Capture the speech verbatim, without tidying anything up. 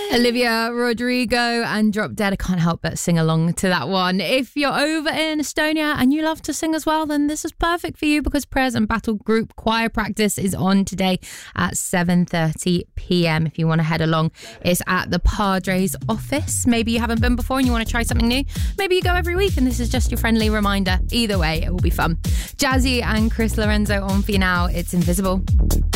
Olivia Rodrigo and Drop Dead. I can't help but sing along to that one. If you're over in Estonia and you love to sing as well, then this is perfect for you because Prayers and Battle Group Choir Practice is on today at seven thirty p.m. If you want to head along, it's at the Padres office. Maybe you haven't been before and you want to try something new. Maybe you go every week and this is just your friendly reminder. Either way, it will be fun. Jazzy and Chris Lorenzo on for you now. It's Invisible.